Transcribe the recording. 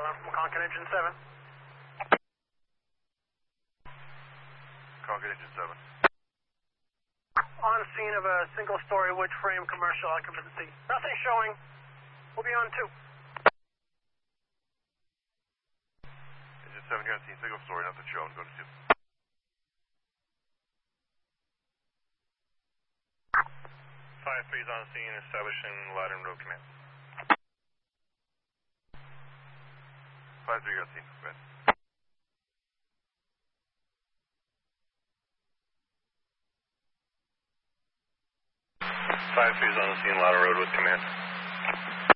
from Concord Engine 7. Concord Engine 7. On scene of a single-story wood frame commercial occupancy. Nothing showing. We'll be on 2. Engine 7, you're on scene, single story, nothing showing. Go to 2. 5-3's on scene, establishing Ladder Road Command. 5-3, you're on scene. Go ahead. 5-3's on the scene, Ladder Road with command.